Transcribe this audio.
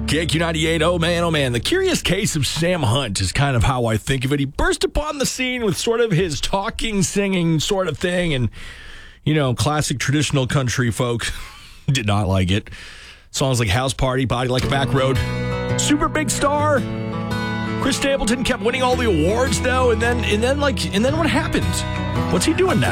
KQ98, oh man. The Curious Case of Sam Hunt is kind of how I think of it. He burst upon the scene with sort of his talking, singing sort of thing, and, classic traditional country folk did not like it. Songs like House Party, Body Like a Back Road. Super big star. Chris Stapleton kept winning all the awards, though, and then what happened? What's he doing now?